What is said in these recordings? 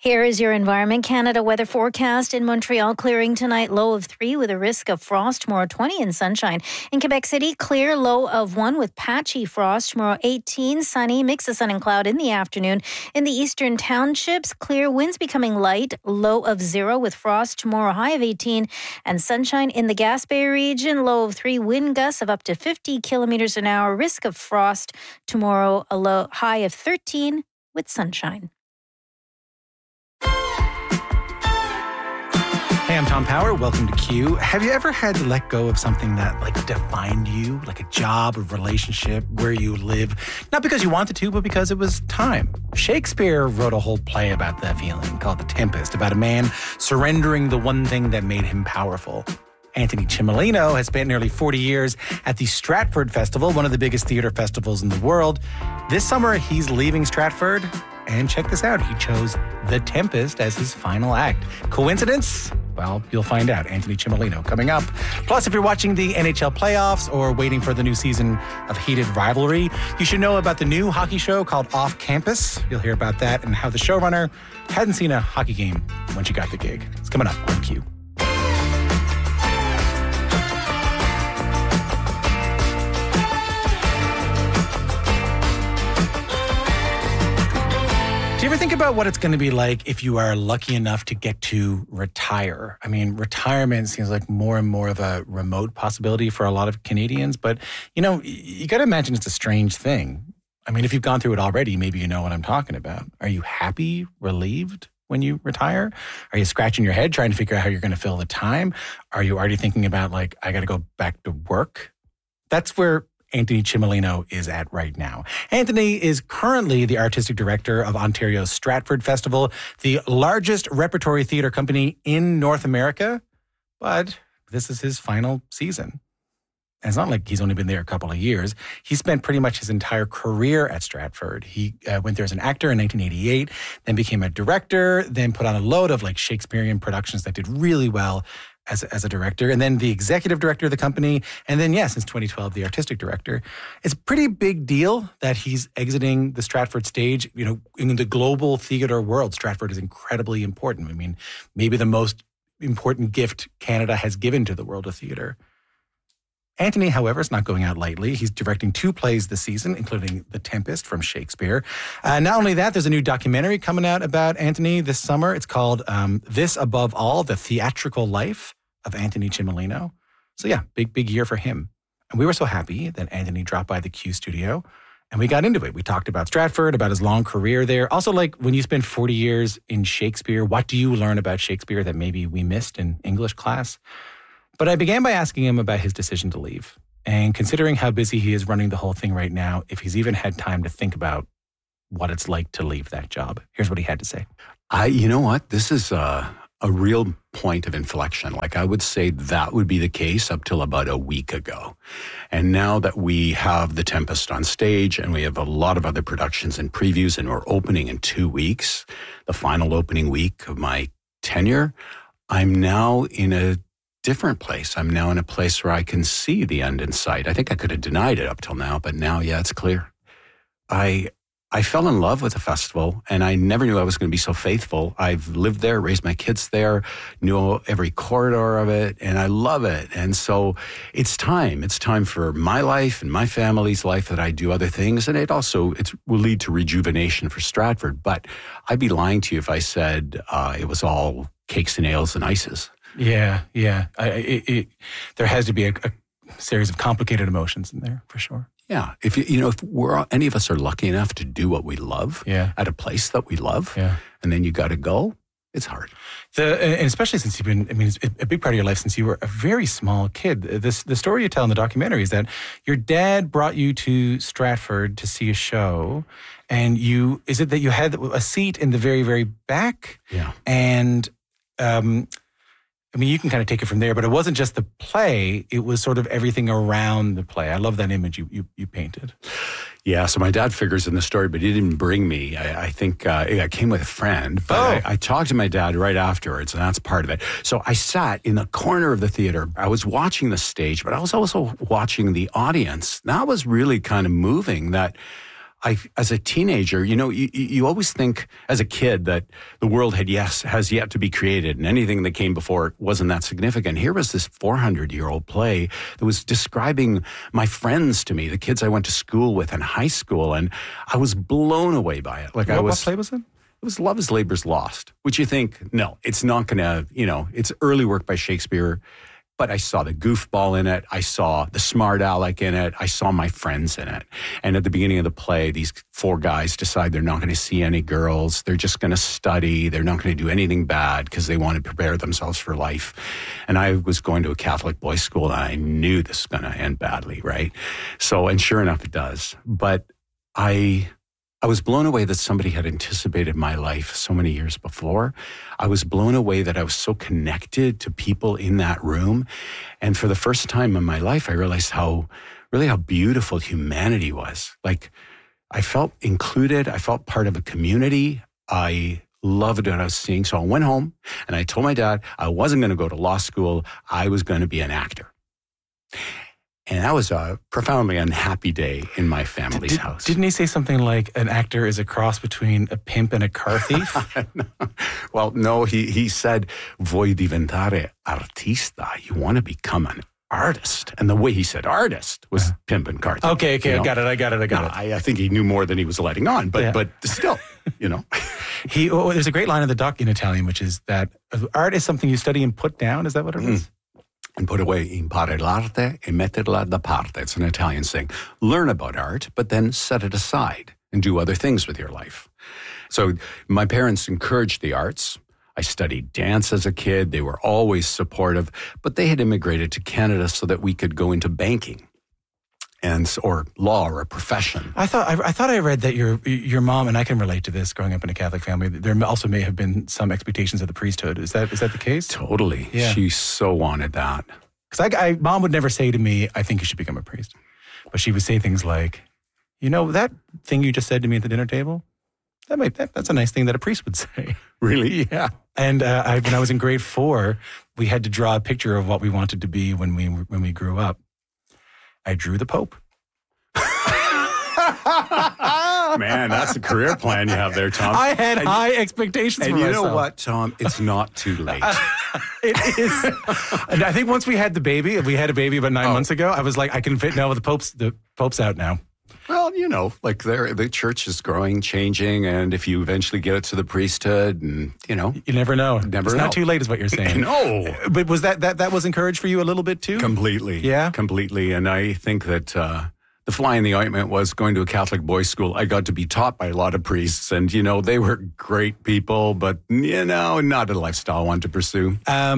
Here is your Environment Canada weather forecast. In Montreal, clearing tonight, low of 3 with a risk of frost. Tomorrow, 20 and sunshine. In Quebec City, clear, low of 1 with patchy frost. Tomorrow, 18, sunny, mix of sun and cloud in the afternoon. In the eastern townships, clear, winds becoming light, low of 0 with frost. Tomorrow, high of 18 and sunshine. In the Gaspé region, low of 3, wind gusts of up to 50 kilometers an hour, risk of frost. Tomorrow, a high of 13 with sunshine. Hey, I'm Tom Power. Welcome to Q. Have you ever had to let go of something that defined you, like a job, a relationship, where you live? Not because you wanted to, but because it was time. Shakespeare wrote a whole play about that feeling called The Tempest, about a man surrendering the one thing that made him powerful. Anthony Cimolino has spent nearly 40 years at the Stratford Festival, one of the biggest theater festivals in the world. This summer, he's leaving Stratford. And check this out, he chose The Tempest as his final act. Coincidence? Well, you'll find out. Anthony Cimolino coming up. Plus, if you're watching the NHL playoffs or waiting for the new season of Heated Rivalry, you should know about the new hockey show called Off Campus. You'll hear about that and how the showrunner hadn't seen a hockey game when she got the gig. It's coming up on Q. Do you ever think about what it's going to be like if you are lucky enough to get to retire? I mean, retirement seems like more and more of a remote possibility for a lot of Canadians. But, you got to imagine it's a strange thing. I mean, if you've gone through it already, maybe you know what I'm talking about. Are you happy, relieved when you retire? Are you scratching your head trying to figure out how you're going to fill the time? Are you already thinking about, I got to go back to work? That's where Anthony Cimolino is at right now. Anthony is currently the artistic director of Ontario's Stratford Festival, the largest repertory theater company in North America. But this is his final season. And it's not like he's only been there a couple of years. He spent pretty much his entire career at Stratford. He went there as an actor in 1988, then became a director, then put on a load of Shakespearean productions that did really well as a director, and then the executive director of the company, and then, since 2012, the artistic director. It's a pretty big deal that he's exiting the Stratford stage. In the global theater world, Stratford is incredibly important. I mean, maybe the most important gift Canada has given to the world of theater. Anthony, however, is not going out lightly. He's directing 2 plays this season, including The Tempest from Shakespeare. Not only that, there's a new documentary coming out about Anthony this summer. It's called This Above All, The Theatrical Life of Anthony Cimolino. So big year for him. And we were so happy that Anthony dropped by the Q studio and we got into it. We talked about Stratford, about his long career there. Also, when you spend 40 years in Shakespeare, what do you learn about Shakespeare that maybe we missed in English class? But I began by asking him about his decision to leave. And considering how busy he is running the whole thing right now, if he's even had time to think about what it's like to leave that job. Here's what he had to say. You know what? This is a real point of inflection. I would say that would be the case up till about a week ago. And now that we have The Tempest on stage and we have a lot of other productions and previews and we're opening in 2 weeks, the final opening week of my tenure, I'm now in a different place. I'm now in a place where I can see the end in sight. I think I could have denied it up till now, but now, it's clear. I fell in love with the festival, and I never knew I was going to be so faithful. I've lived there, raised my kids there, knew every corridor of it, and I love it. And so it's time. It's time for my life and my family's life that I do other things, and it will lead to rejuvenation for Stratford. But I'd be lying to you if I said it was all cakes and ales and ices. Yeah. There has to be a series of complicated emotions in there, for sure. Yeah. If any of us are lucky enough to do what we love at a place that we love, and then you got to go, it's hard. And especially since you've been, it's a big part of your life since you were a very small kid. The story you tell in the documentary is that your dad brought you to Stratford to see a show, and is it that you had a seat in the very, very back? Yeah. And, you can kind of take it from there, but it wasn't just the play. It was sort of everything around the play. I love that image you painted. Yeah, so my dad figures in the story, but he didn't bring me. I think I came with a friend, but I talked to my dad right afterwards, and that's part of it. So I sat in the corner of the theater. I was watching the stage, but I was also watching the audience. That was really kind of moving, that as a teenager, you always think as a kid that the world has yet to be created, and anything that came before it wasn't that significant. Here was this 400-year-old play that was describing my friends to me, the kids I went to school with in high school, and I was blown away by it. What play was it? It was Love is Labor's Lost, which you think, no, it's not going to, it's early work by Shakespeare. But I saw the goofball in it. I saw the smart aleck in it. I saw my friends in it. And at the beginning of the play, these 4 guys decide they're not going to see any girls. They're just going to study. They're not going to do anything bad because they want to prepare themselves for life. And I was going to a Catholic boys' school, and I knew this was going to end badly, right? So, and sure enough, it does. But I was blown away that somebody had anticipated my life so many years before. I was blown away that I was so connected to people in that room. And for the first time in my life, I realized how beautiful humanity was. Like, I felt included. I felt part of a community. I loved what I was seeing. So I went home and I told my dad I wasn't going to go to law school. I was going to be an actor. And that was a profoundly unhappy day in my family's house. Didn't he say something like an actor is a cross between a pimp and a car thief? Well, no, he said, vuoi diventare artista. You want to become an artist. And the way he said artist was pimp and car thief. Okay, I got it. I think he knew more than he was letting on, but still, There's a great line in the doc in Italian, which is that art is something you study and put down. Is that what it is? And put away, impara l'arte e metterla da parte. It's an Italian saying. Learn about art, but then set it aside and do other things with your life. So my parents encouraged the arts. I studied dance as a kid. They were always supportive, but they had immigrated to Canada so that we could go into banking or law or a profession. I thought I read that your mom, and I can relate to this growing up in a Catholic family, there also may have been some expectations of the priesthood. Is that the case? Totally. Yeah. She so wanted that. Because Mom would never say to me, I think you should become a priest. But she would say things like, that thing you just said to me at the dinner table, that's a nice thing that a priest would say. Really? Yeah. And when I was in grade 4, we had to draw a picture of what we wanted to be when we grew up. I drew the Pope. Man, that's a career plan you have there, Tom. I had high expectations for myself. And you know what, Tom? It's not too late. It is. And I think once we had a baby about 9 months ago, I was like, I can fit now. The Pope's out now. Well, the church is growing, changing, and if you eventually get it to the priesthood, and you never know. It's not too late, is what you're saying. No, but was that was encouraged for you a little bit too? Completely, yeah, completely. And I think that the fly in the ointment was going to a Catholic boys' school. I got to be taught by a lot of priests, and they were great people, but not a lifestyle I wanted to pursue.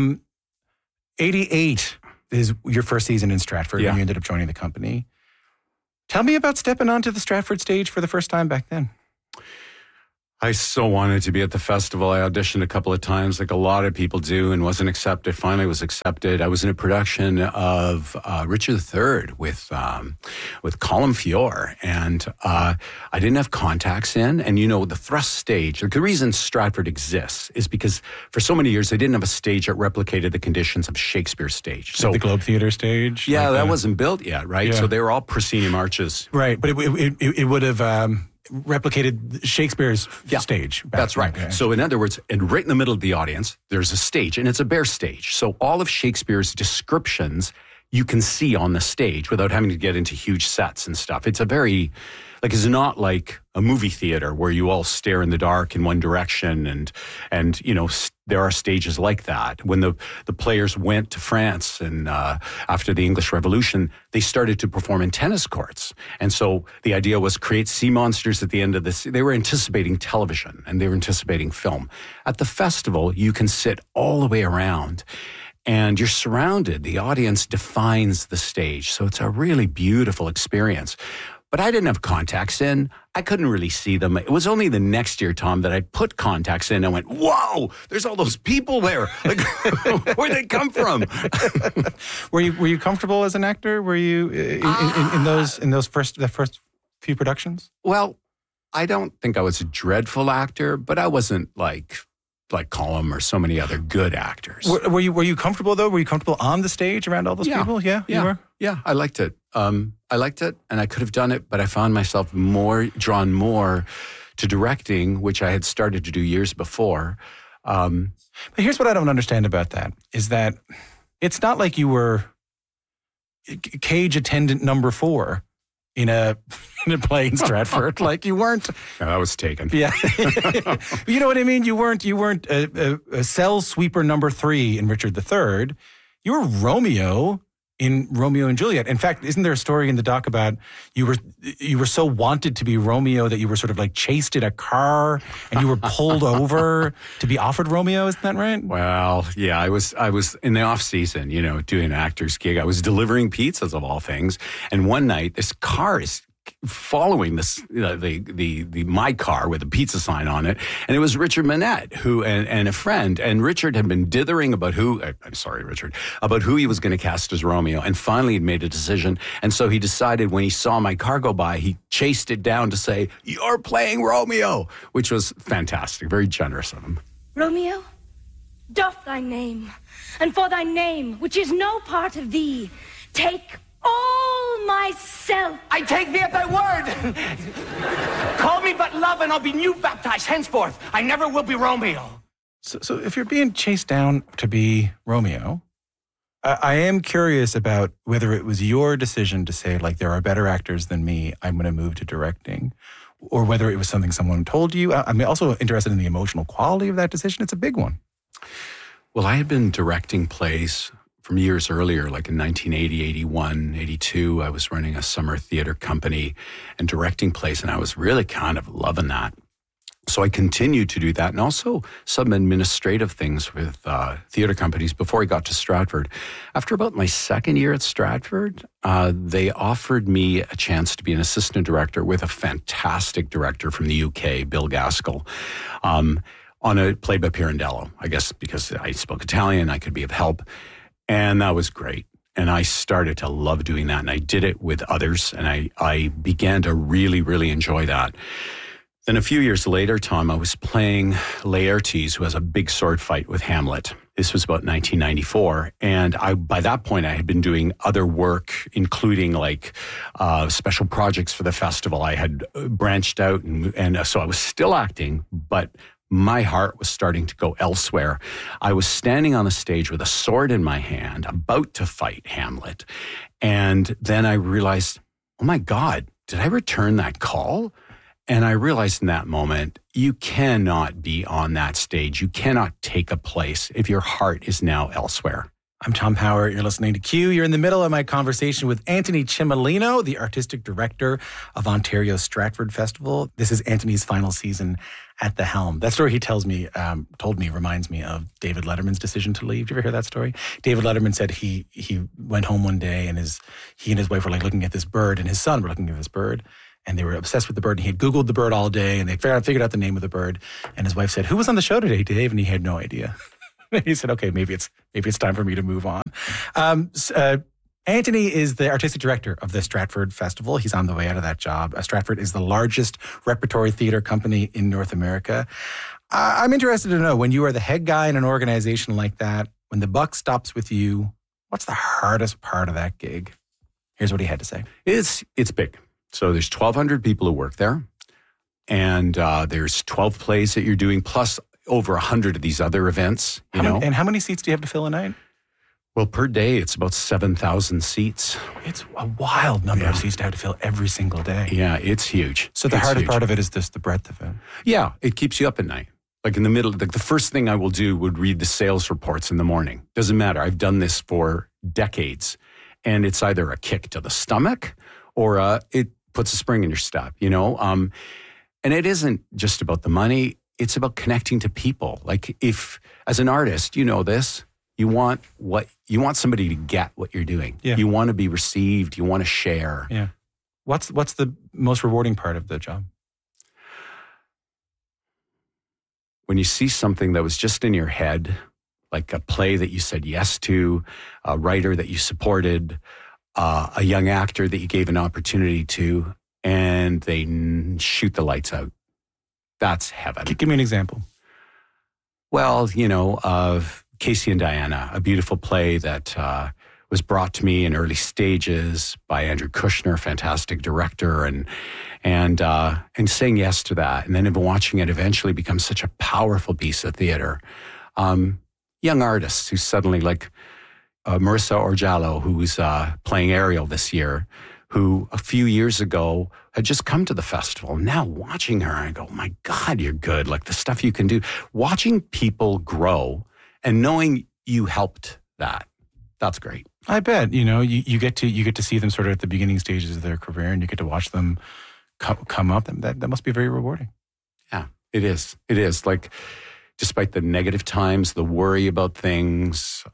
88 is your first season in Stratford, and you ended up joining the company. Tell me about stepping onto the Stratford stage for the first time back then. I so wanted to be at the festival. I auditioned a couple of times, like a lot of people do, and wasn't accepted. Finally was accepted. I was in a production of Richard III with Colin Feore, and I didn't have contacts in. And the thrust stage, the reason Stratford exists is because for so many years they didn't have a stage that replicated the conditions of Shakespeare's stage. So the Globe Theatre stage? Yeah, that wasn't built yet, right? Yeah. So they were all proscenium arches. Right, but it would have... replicated Shakespeare's stage. That's right. Okay. So in other words, and right in the middle of the audience, there's a stage, and it's a bare stage. So all of Shakespeare's descriptions you can see on the stage without having to get into huge sets and stuff. It's it's not like a movie theater where you all stare in the dark in one direction, and there are stages like that. When the players went to France and after the English Revolution, they started to perform in tennis courts. And so the idea was create sea monsters at the end of this. They were anticipating television and they were anticipating film. At the festival, you can sit all the way around and you're surrounded. The audience defines the stage. So it's a really beautiful experience. But I didn't have contacts in. I couldn't really see them. It was only the next year, Tom, that I put contacts in and went, whoa, there's all those people there. Like, where'd they come from? Were you comfortable as an actor? Were you in those first few productions? Well, I don't think I was a dreadful actor, but I wasn't like Colum or so many other good actors. Were you comfortable though? Were you comfortable on the stage around all those people? Yeah, you were? Yeah, I liked it. And I could have done it, but I found myself drawn more to directing, which I had started to do years before. But here's what I don't understand about that, is that it's not like you were cage attendant number 4 in a play in Stratford. Like you weren't. No, that was taken. Yeah. You know what I mean? You weren't a cell sweeper number 3 in Richard III. You were Romeo in Romeo and Juliet. In fact, isn't there a story in the doc about you were so wanted to be Romeo that you were sort of like chased in a car and you were pulled over to be offered Romeo? Isn't that right? Well, yeah, I was in the off season, doing an actor's gig. I was delivering pizzas of all things, and one night this car is following this my car with a pizza sign on it, and it was Richard Manette and a friend, and Richard had been dithering about who he was going to cast as Romeo, and finally he'd made a decision, and so he decided when he saw my car go by, he chased it down to say, "You're playing Romeo," which was fantastic, very generous of him. Romeo, doff thy name, and for thy name, which is no part of thee, take all myself. I take thee at thy word. Call me but love, and I'll be new baptized henceforth. I never will be Romeo. So if you're being chased down to be Romeo, I am curious about whether it was your decision to say, like, there are better actors than me, I'm going to move to directing, or whether it was something someone told you. I'm also interested in the emotional quality of that decision. It's a big one. Well, I had been directing plays from years earlier, like in 1980, 81, 82, I was running a summer theater company and directing plays, and I was really kind of loving that. So I continued to do that, and also some administrative things with theater companies before I got to Stratford. After about my second year at Stratford, they offered me a chance to be an assistant director with a fantastic director from the UK, Bill Gaskell, on a play by Pirandello. I guess because I spoke Italian, I could be of help. And that was great. And I started to love doing that. And I did it with others. And I began to really, really enjoy that. Then a few years later, Tom, I was playing Laertes, who has a big sword fight with Hamlet. This was about 1994. And by that point, I had been doing other work, including special projects for the festival. I had branched out. And so I was still acting, but my heart was starting to go elsewhere. I was standing on the stage with a sword in my hand, about to fight Hamlet. And then I realized, oh my God, did I return that call? And I realized in that moment, you cannot be on that stage. You cannot take a place if your heart is now elsewhere. I'm Tom Power. You're listening to Q. You're in the middle of my conversation with Antony Cimolino, the artistic director of Ontario's Stratford Festival. This is Antony's final season at the helm. That story he told me reminds me of David Letterman's decision to leave. Did you ever hear that story? David Letterman said he went home one day and he and his wife were looking at this bird, and his son were looking at this bird. And they were obsessed with the bird, and he had Googled the bird all day, and they figured out the name of the bird. And his wife said, "Who was on the show today, Dave?" And he had no idea. He said, "Okay, maybe it's time for me to move on." Antony is the artistic director of the Stratford Festival. He's on the way out of that job. Stratford is the largest repertory theater company in North America. I'm interested to know, when you are the head guy in an organization like that, when the buck stops with you, what's the hardest part of that gig? Here's what he had to say. It's big. So there's 1,200 people who work there, and there's 12 plays that you're doing, plus over 100 of these other events. And how many seats do you have to fill a night? Well, per day, it's about 7,000 seats. It's a wild number of seats to have to fill every single day. Yeah, it's huge. So the hardest part of it is just the breadth of it. Yeah, it keeps you up at night. Like in the middle, the first thing I will do would read the sales reports in the morning. Doesn't matter. I've done this for decades. And it's either a kick to the stomach or it puts a spring in your step, And it isn't just about the money. It's about connecting to people. Like, if, as an artist, this, you want somebody to get what you're doing. Yeah. You want to be received. You want to share. Yeah. What's the most rewarding part of the job? When you see something that was just in your head, like a play that you said yes to, a writer that you supported, a young actor that you gave an opportunity to, and they shoot the lights out. That's heaven. Give me an example. Well, of Casey and Diana, a beautiful play that was brought to me in early stages by Andrew Kushner, fantastic director, and saying yes to that, and then watching it eventually become such a powerful piece of theater. Young artists who suddenly, like Marissa Orjallo, who's playing Ariel this year, who a few years ago had just come to the festival. Now watching her, I go, my God, you're good. Like the stuff you can do. Watching people grow and knowing you helped that, that's great. I bet, you get to see them sort of at the beginning stages of their career, and you get to watch them come up. That must be very rewarding. Yeah, it is. It is. Like, despite the negative times, the worry about things,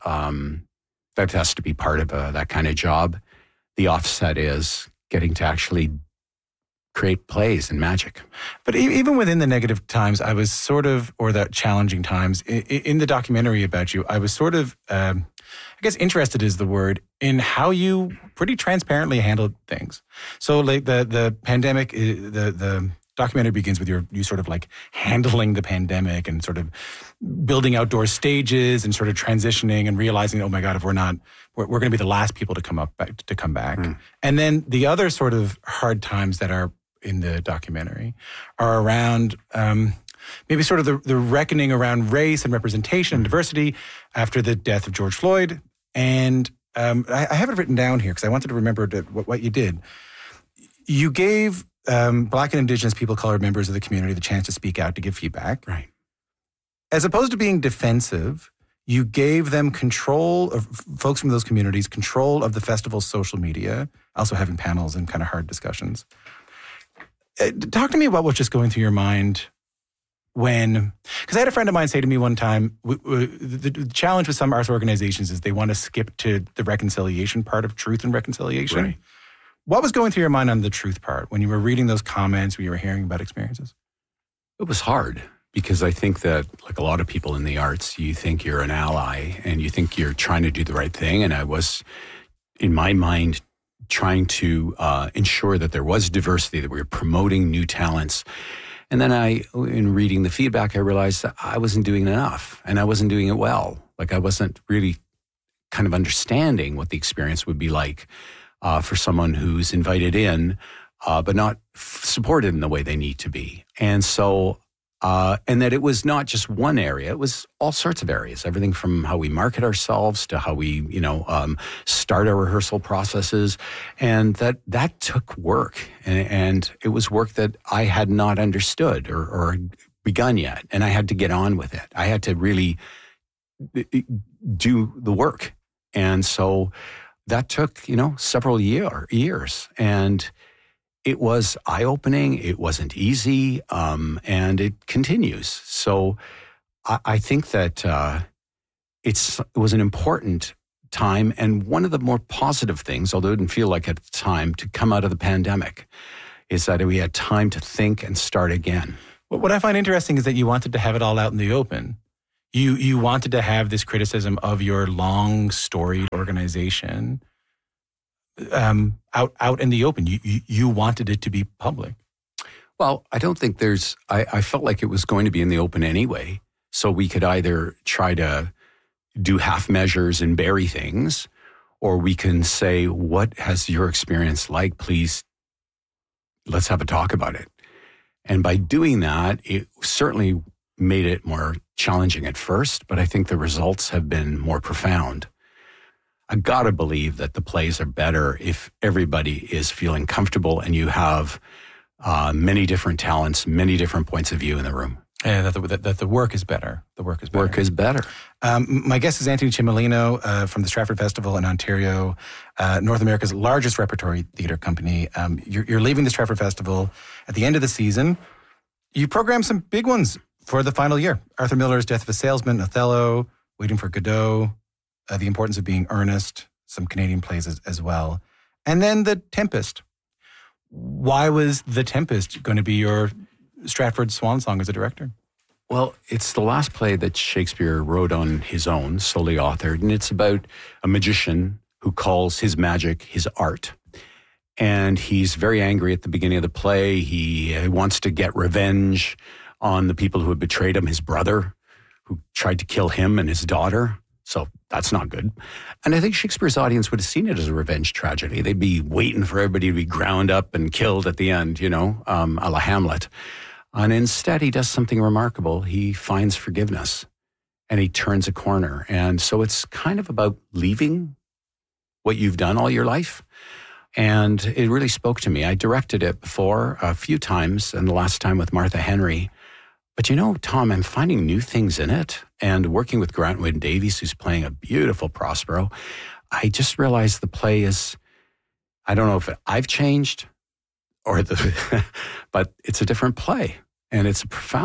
that has to be part of that kind of job. The offset is getting to actually create plays and magic. But even within the negative times, I was sort of, or the challenging times, in the documentary about you, I was sort of, I guess interested is the word, in how you pretty transparently handled things. So like the pandemic, the documentary begins with you sort of like handling the pandemic and sort of building outdoor stages and sort of transitioning and realizing, oh my God, if we're not, we're going to be the last people to come back. And then the other sort of hard times that are in the documentary are around maybe sort of the reckoning around race and representation and diversity after the death of George Floyd. And I have it written down here because I wanted to remember what you did. You gave Black and Indigenous people, colored members of the community, the chance to speak out, to give feedback. Right. As opposed to being defensive, you gave them control of folks from those communities, control of the festival's social media, also having panels and kind of hard discussions. Talk to me about what's just going through your mind when, because I had a friend of mine say to me one time, the challenge with some arts organizations is they want to skip to the reconciliation part of truth and reconciliation. Right. What was going through your mind on the truth part when you were reading those comments, when you were hearing about experiences? It was hard because I think that, like a lot of people in the arts, you think you're an ally and you think you're trying to do the right thing. And I was, in my mind, trying to ensure that there was diversity, that we were promoting new talents. And then in reading the feedback, I realized that I wasn't doing enough and I wasn't doing it well. Like I wasn't really kind of understanding what the experience would be like for someone who's invited in, but not supported in the way they need to be. And so, and that it was not just one area, it was all sorts of areas, everything from how we market ourselves to how we, start our rehearsal processes. And that took work. And it was work that I had not understood or begun yet. And I had to get on with it. I had to really do the work. And so that took, several years. And it was eye-opening. It wasn't easy, and it continues. So I think that it was an important time, and one of the more positive things, although it didn't feel like at the time, to come out of the pandemic, is that we had time to think and start again. What I find interesting is that you wanted to have it all out in the open. You wanted to have this criticism of your long storied organization out in the open. You wanted it to be public. Well, I don't think I felt like it was going to be in the open anyway. So we could either try to do half measures and bury things, or we can say, what has your experience like? Please, let's have a talk about it. And by doing that, it certainly made it more challenging at first, but I think the results have been more profound. I gotta believe that the plays are better if everybody is feeling comfortable and you have many different talents, many different points of view in the room. Yeah, that the work is better. The work is better. Work is better. My guest is Anthony Cimolino from the Stratford Festival in Ontario, North America's largest repertory theatre company. You're leaving the Stratford Festival at the end of the season. You programmed some big ones for the final year. Arthur Miller's Death of a Salesman, Othello, Waiting for Godot, The Importance of Being Earnest, some Canadian plays as well. And then The Tempest. Why was The Tempest going to be your Stratford swan song as a director? Well, it's the last play that Shakespeare wrote on his own, solely authored, and it's about a magician who calls his magic his art. And he's very angry at the beginning of the play. He wants to get revenge on the people who had betrayed him, his brother, who tried to kill him and his daughter. So that's not good. And I think Shakespeare's audience would have seen it as a revenge tragedy. They'd be waiting for everybody to be ground up and killed at the end, a la Hamlet. And instead, he does something remarkable. He finds forgiveness and he turns a corner. And so it's kind of about leaving what you've done all your life. And it really spoke to me. I directed it before a few times, and the last time with Martha Henry. But Tom, I'm finding new things in it. And working with Grant Wynne Davies, who's playing a beautiful Prospero, I just realized the play is, I don't know if I've changed but it's a different play. And it's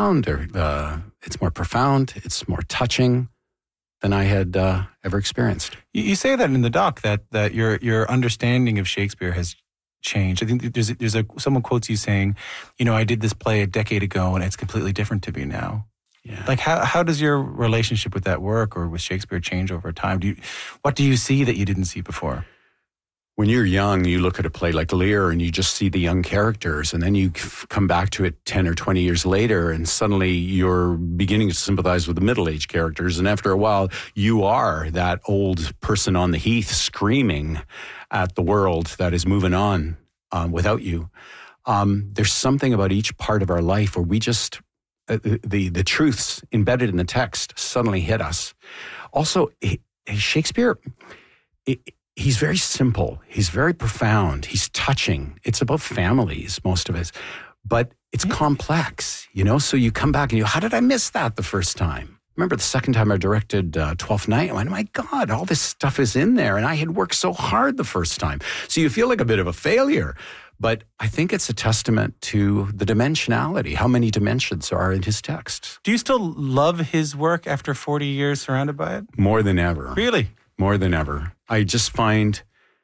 it's more profound, it's more touching than I had ever experienced. You say that in the doc, that your understanding of Shakespeare has changed. I think someone quotes you saying, I did this play a decade ago and it's completely different to me now. Yeah. Like how does your relationship with that work or with Shakespeare change over time? What do you see that you didn't see before? When you're young, you look at a play like Lear and you just see the young characters, and then you come back to it 10 or 20 years later and suddenly you're beginning to sympathize with the middle-aged characters. And after a while, you are that old person on the heath screaming at the world that is moving on without you. There's something about each part of our life where we just, the truths embedded in the text suddenly hit us. Also, Shakespeare, he's very simple. He's very profound. He's touching. It's about families, most of it. But it's complex, So you come back and how did I miss that the first time? Remember the second time I directed Twelfth Night, I went, my God, all this stuff is in there. And I had worked so hard the first time. So you feel like a bit of a failure. But I think it's a testament to the dimensionality, how many dimensions are in his text. Do you still love his work after 40 years surrounded by it? More than ever. Really? More than ever. I just find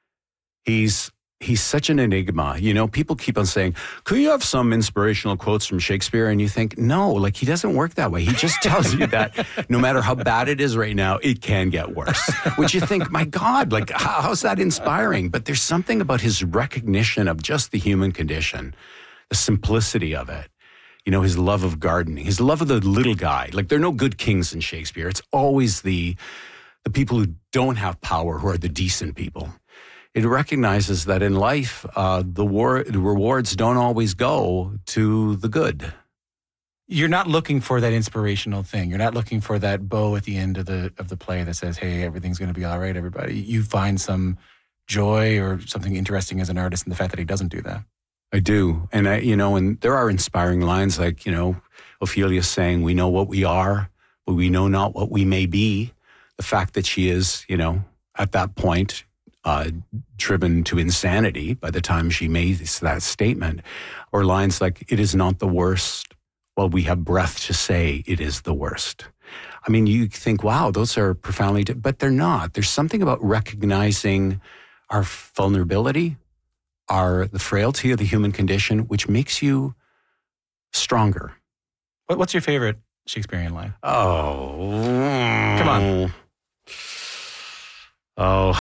he's such an enigma. People keep on saying, could you have some inspirational quotes from Shakespeare? And you think, no, he doesn't work that way. He just tells you that no matter how bad it is right now, it can get worse. Which you think, my God, how's that inspiring? But there's something about his recognition of just the human condition, the simplicity of it. His love of gardening, his love of the little guy. There are no good kings in Shakespeare. It's always the people who don't have power who are the decent people. It recognizes that in life, the rewards don't always go to the good. You're not looking for that inspirational thing. You're not looking for that bow at the end of the play that says, hey, everything's going to be all right, everybody. You find some joy or something interesting as an artist in the fact that he doesn't do that. I do. And, and there are inspiring lines like, Ophelia saying, we know what we are, but we know not what we may be. The fact that she is, at that point, driven to insanity by the time she made that statement, or lines like, it is not the worst while we have breath to say it is the worst. I mean, you think, wow, those are profoundly, but they're not. There's something about recognizing our vulnerability, the frailty of the human condition, which makes you stronger. What's your favorite Shakespearean line? Oh. Come on. Oh.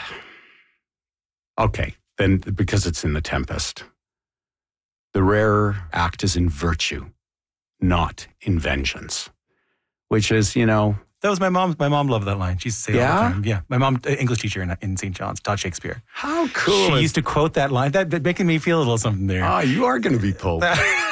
Okay, then because it's in The Tempest. The rarer act is in virtue, not in vengeance. Which is, That was my mom. My mom loved that line. She used to say it all the time. Yeah. My mom, English teacher in St. John's, taught Shakespeare. How cool. She used to quote that line. That making me feel a little something there. Ah, you are going to be Pope.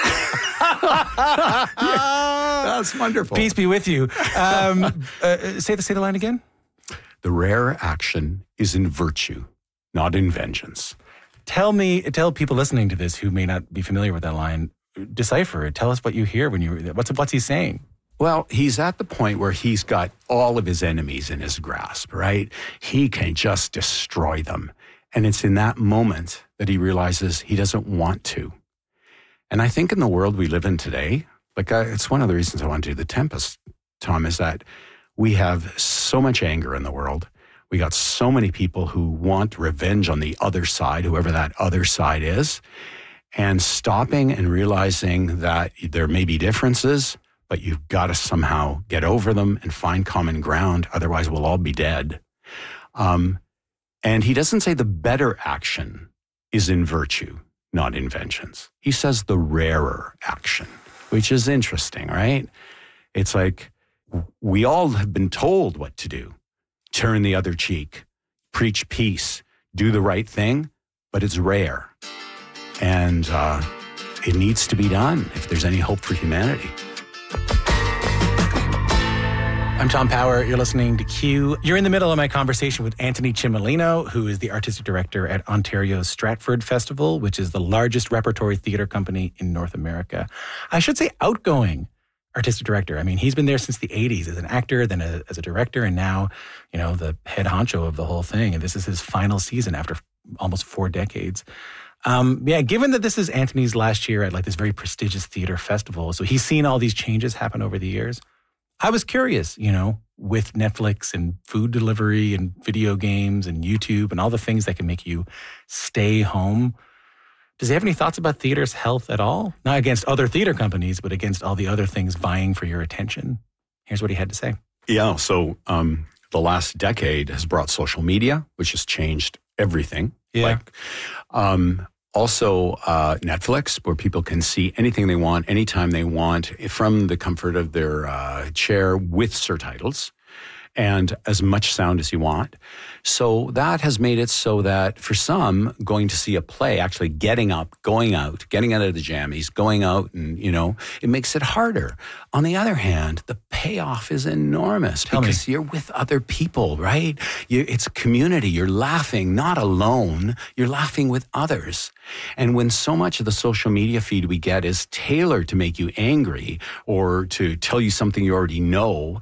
That's wonderful. Peace be with you. Say the line again. The rare action is in virtue, not in vengeance. Tell people listening to this who may not be familiar with that line, decipher it. Tell us what you hear when what's he saying? Well, he's at the point where he's got all of his enemies in his grasp, right? He can just destroy them. And it's in that moment that he realizes he doesn't want to. And I think in the world we live in today, it's one of the reasons I want to do The Tempest, Tom, is that we have so much anger in the world. We got so many people who want revenge on the other side, whoever that other side is, and stopping and realizing that there may be differences, but you've got to somehow get over them and find common ground. Otherwise, we'll all be dead. And he doesn't say the better action is in virtue, not in vengeance. He says the rarer action, which is interesting, right? It's like we all have been told what to do. turn the other cheek, preach peace, do the right thing, but it's rare. And it needs to be done if there's any hope for humanity. I'm Tom Power. You're listening to Q. You're in the middle of my conversation with Anthony Cimolino, who is the artistic director at Ontario's Stratford Festival, which is the largest repertory theater company in North America. I should say outgoing artistic director. I mean, he's been there since the 80s as an actor, then as a director, and now, the head honcho of the whole thing. And this is his final season after almost 4 decades. Given that this is Anthony's last year at this very prestigious theater festival, so he's seen all these changes happen over the years. I was curious, with Netflix and food delivery and video games and YouTube and all the things that can make you stay home. Does he have any thoughts about theater's health at all? Not against other theater companies, but against all the other things vying for your attention. Here's what he had to say. Yeah, so the last decade has brought social media, which has changed everything. Yeah. Also, Netflix, where people can see anything they want, anytime they want, from the comfort of their chair with surtitles and as much sound as you want. So that has made it so that for some, going to see a play, actually getting up, going out, getting out of the jammies, going out and, it makes it harder. On the other hand, the payoff is enormous because you're with other people, right? It's community. You're laughing, not alone. You're laughing with others. And when so much of the social media feed we get is tailored to make you angry or to tell you something you already know,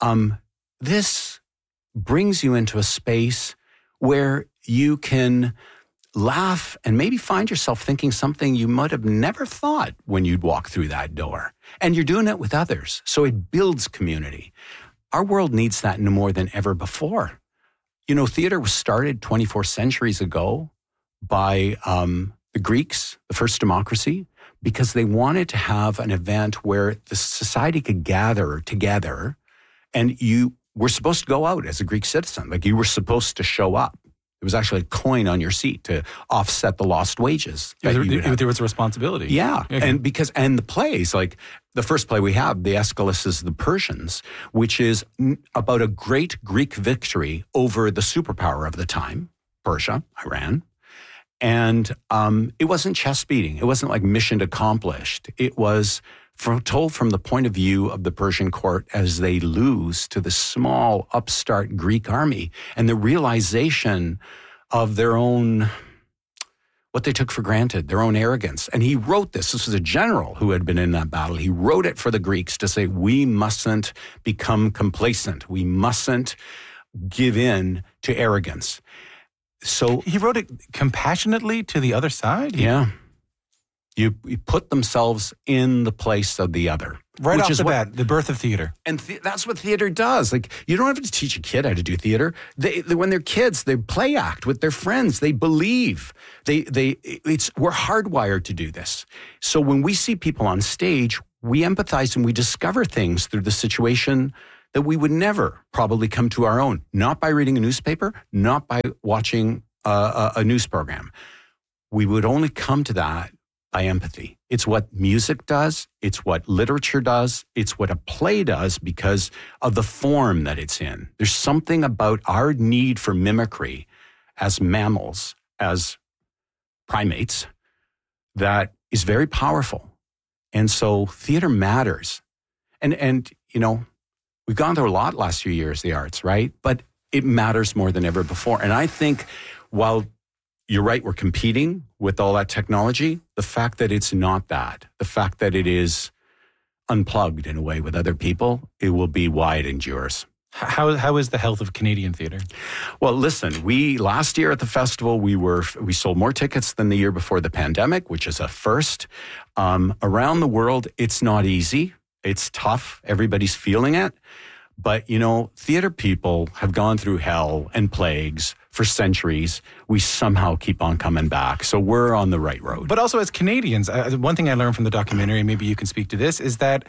this brings you into a space where you can laugh and maybe find yourself thinking something you might have never thought when you'd walk through that door. And you're doing it with others. So it builds community. Our world needs that more than ever before. Theater was started 24 centuries ago by the Greeks, the first democracy, because they wanted to have an event where the society could gather together and you were supposed to go out as a Greek citizen. You were supposed to show up. It was actually a coin on your seat to offset the lost wages. There was a responsibility. Yeah. Okay. And the plays, the first play we have, the Aeschylus is the Persians, which is about a great Greek victory over the superpower of the time, Persia, Iran. And it wasn't chest beating. It wasn't like mission accomplished. It was told from the point of view of the Persian court as they lose to the small upstart Greek army and the realization of their own, what they took for granted, their own arrogance. And he wrote this. This was a general who had been in that battle. He wrote it for the Greeks to say, we mustn't become complacent. We mustn't give in to arrogance. So he wrote it compassionately to the other side? Yeah. You put themselves in the place of the other. Right off the bat, the birth of theater. And that's what theater does. You don't have to teach a kid how to do theater. When they're kids, they play act with their friends. They believe. We're hardwired to do this. So when we see people on stage, we empathize and we discover things through the situation that we would never probably come to our own. Not by reading a newspaper, not by watching a news program. We would only come to that by empathy. It's what music does. It's what literature does. It's what a play does because of the form that it's in. There's something about our need for mimicry as mammals, as primates, that is very powerful. And so theater matters. And we've gone through a lot last few years, the arts, right? But it matters more than ever before. And I think while you're right, we're competing with all that technology. The fact that it's not that, the fact that it is unplugged in a way with other people, it will be why it endures. How is the health of Canadian theater? Well, listen, last year at the festival, we sold more tickets than the year before the pandemic, which is a first. Around the world, it's not easy. It's tough. Everybody's feeling it. But, theater people have gone through hell and plagues for centuries. We somehow keep on coming back. So we're on the right road. But also as Canadians, one thing I learned from the documentary, maybe you can speak to this, is that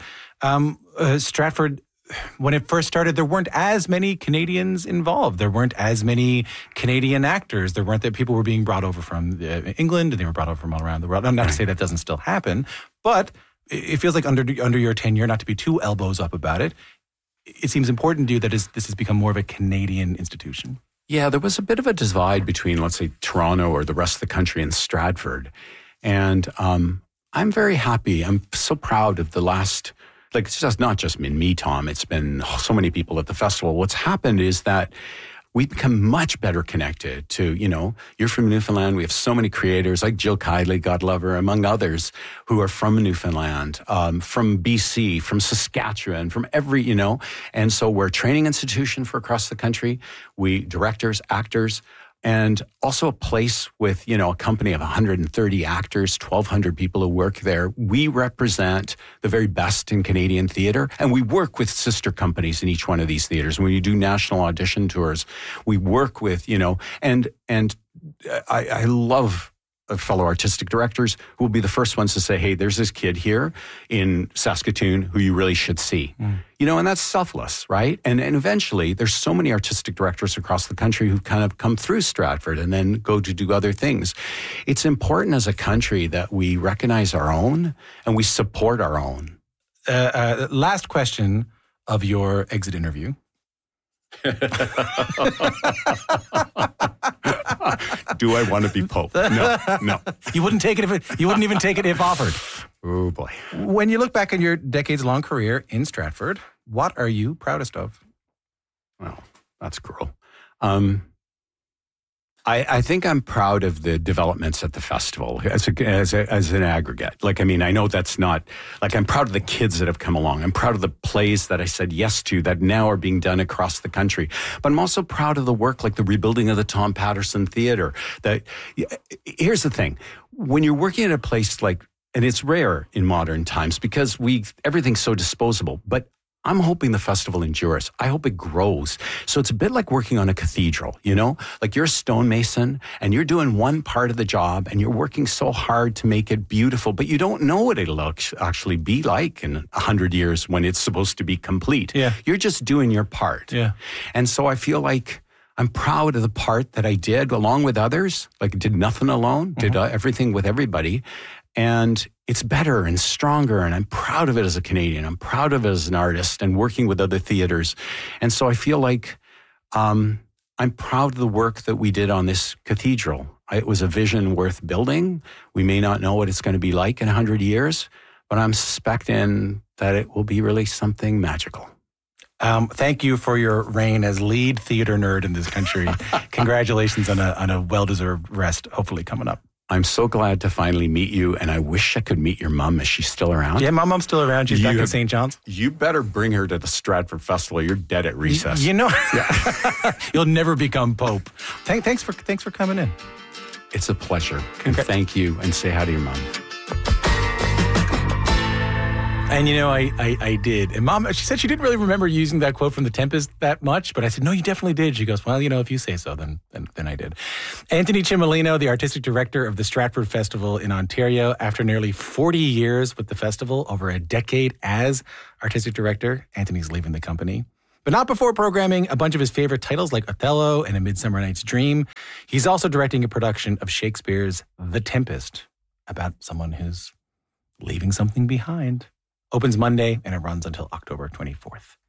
Stratford, when it first started, there weren't as many Canadians involved. There weren't as many Canadian actors. There weren't that people were being brought over from England and they were brought over from all around the world. Not to say that doesn't still happen, but it feels like under your tenure, not to be too elbows up about it, it seems important to you that this has become more of a Canadian institution. Yeah, there was a bit of a divide between, let's say, Toronto or the rest of the country and Stratford. And I'm very happy. I'm so proud of the last, like, it's just not just been me, Tom. It's been so many people at the festival. What's happened is that we've become much better connected to, you're from Newfoundland. We have so many creators like Jill Kiley, God love her, among others, who are from Newfoundland, from BC, from Saskatchewan, from every, And so we're a training institution for across the country. We directors, actors, and also a place with, a company of 130 actors, 1,200 people who work there. We represent the very best in Canadian theater, and we work with sister companies in each one of these theaters. When you do national audition tours, we work with, and I love fellow artistic directors who will be the first ones to say, hey, there's this kid here in Saskatoon who you really should see. And that's selfless, right? And eventually there's so many artistic directors across the country who kind of come through Stratford and then go to do other things. It's important as a country that we recognize our own and we support our own. Last question of your exit interview. Do I want to be Pope? No. You wouldn't take it you wouldn't even take it if offered. Oh boy. When you look back on your decades-long career in Stratford, what are you proudest of? Well, that's cruel. I think I'm proud of the developments at the festival as an aggregate. I know that's not, I'm proud of the kids that have come along. I'm proud of the plays that I said yes to that now are being done across the country. But I'm also proud of the work like the rebuilding of the Tom Patterson Theatre. Here's the thing. When you're working at a place and it's rare in modern times because everything's so disposable, but I'm hoping the festival endures. I hope it grows. So it's a bit like working on a cathedral, you're a stonemason and you're doing one part of the job and you're working so hard to make it beautiful, but you don't know what it'll actually be like in 100 years when it's supposed to be complete. Yeah. You're just doing your part. Yeah. And so I feel like I'm proud of the part that I did along with others, did nothing alone, did everything with everybody. And it's better and stronger, and I'm proud of it as a Canadian. I'm proud of it as an artist and working with other theaters. And so I feel like I'm proud of the work that we did on this cathedral. It was a vision worth building. We may not know what it's going to be like in 100 years, but I'm suspecting that it will be really something magical. Thank you for your reign as lead theater nerd in this country. Congratulations on a well-deserved rest, hopefully coming up. I'm so glad to finally meet you, and I wish I could meet your mom. Is she still around? Yeah, my mom's still around. She's back in St. John's. You better bring her to the Stratford Festival. You're dead at recess. You'll never become Pope. Thanks for coming in. It's a pleasure. And thank you, and say hi to your mom. And I did. And Mom, she said she didn't really remember using that quote from The Tempest that much, but I said, no, you definitely did. She goes, well, if you say so, then I did. Anthony Cimolino, the artistic director of the Stratford Festival in Ontario, after nearly 40 years with the festival, over a decade as artistic director, Anthony's leaving the company. But not before programming a bunch of his favorite titles like Othello and A Midsummer Night's Dream. He's also directing a production of Shakespeare's The Tempest, about someone who's leaving something behind. Opens Monday and it runs until October 24th.